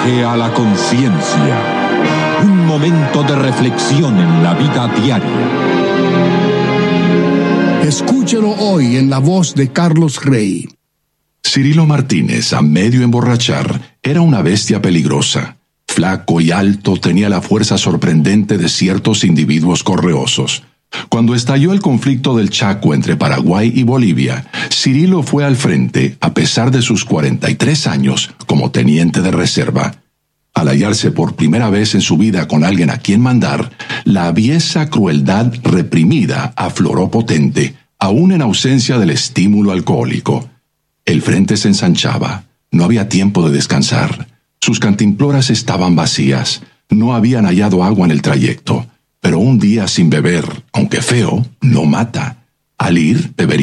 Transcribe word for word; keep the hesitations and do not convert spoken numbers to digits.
viaje a la conciencia. Un momento de reflexión en la vida diaria. Escúchelo hoy en la voz de Carlos Rey. Cirilo Martínez, a medio emborrachar, era una bestia peligrosa. Flaco y alto, tenía la fuerza sorprendente de ciertos individuos correosos. Cuando estalló el conflicto del Chaco entre Paraguay y Bolivia, Cirilo fue al frente, a pesar de sus cuarenta y tres años, como teniente de reserva. Al hallarse por primera vez en su vida con alguien a quien mandar, la aviesa crueldad reprimida afloró potente, aún en ausencia del estímulo alcohólico. El frente se ensanchaba, no había tiempo de descansar. Sus cantimploras estaban vacías, no habían hallado agua en el trayecto, pero un día sin beber, aunque feo, no mata. Al ir, bebería.